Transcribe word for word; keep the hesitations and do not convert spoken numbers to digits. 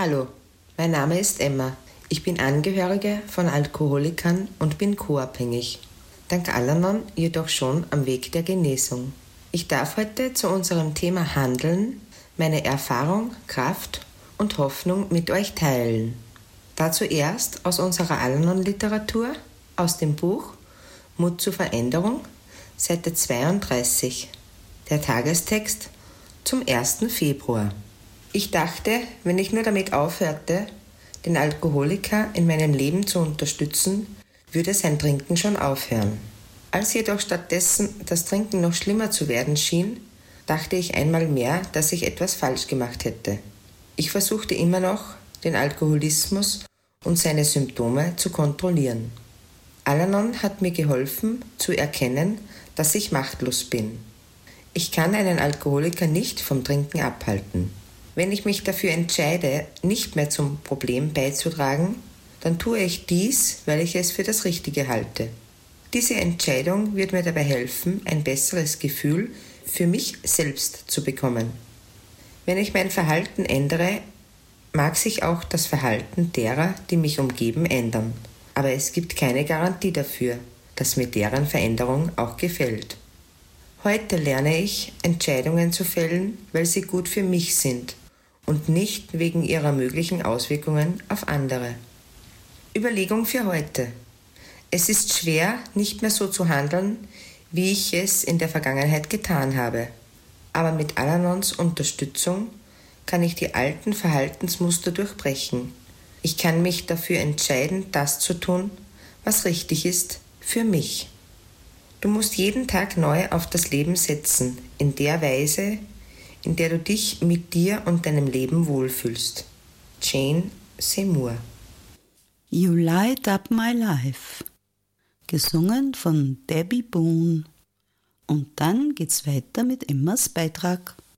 Hallo, mein Name ist Emma. Ich bin Angehörige von Alkoholikern und bin co-abhängig. Dank Al-Anon jedoch schon am Weg der Genesung. Ich darf heute zu unserem Thema Handeln meine Erfahrung, Kraft und Hoffnung mit euch teilen. Dazu erst aus unserer Al-Anon-Literatur, aus dem Buch Mut zur Veränderung, Seite zweiunddreißig. Der Tagestext zum ersten Februar. Ich dachte, wenn ich nur damit aufhörte, den Alkoholiker in meinem Leben zu unterstützen, würde sein Trinken schon aufhören. Als jedoch stattdessen das Trinken noch schlimmer zu werden schien, dachte ich einmal mehr, dass ich etwas falsch gemacht hätte. Ich versuchte immer noch, den Alkoholismus und seine Symptome zu kontrollieren. Al-Anon hat mir geholfen, zu erkennen, dass ich machtlos bin. Ich kann einen Alkoholiker nicht vom Trinken abhalten. Wenn ich mich dafür entscheide, nicht mehr zum Problem beizutragen, dann tue ich dies, weil ich es für das Richtige halte. Diese Entscheidung wird mir dabei helfen, ein besseres Gefühl für mich selbst zu bekommen. Wenn ich mein Verhalten ändere, mag sich auch das Verhalten derer, die mich umgeben, ändern. Aber es gibt keine Garantie dafür, dass mir deren Veränderung auch gefällt. Heute lerne ich, Entscheidungen zu fällen, weil sie gut für mich sind und nicht wegen ihrer möglichen Auswirkungen auf andere. Überlegung für heute. Es ist schwer, nicht mehr so zu handeln, wie ich es in der Vergangenheit getan habe. Aber mit Al-Anons Unterstützung kann ich die alten Verhaltensmuster durchbrechen. Ich kann mich dafür entscheiden, das zu tun, was richtig ist für mich. Du musst jeden Tag neu auf das Leben setzen, in der Weise, in der du dich mit dir und deinem Leben wohlfühlst. Jane Seymour. You Light Up My Life, gesungen von Debbie Boone. Und dann geht's weiter mit Emmas Beitrag.